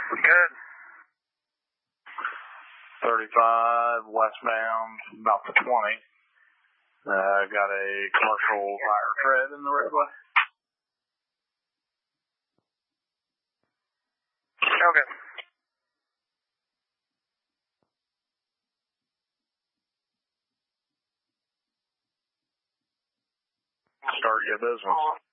Good. 35 westbound, about the 20. Got a commercial tire tread in the roadway. Okay. Start your business.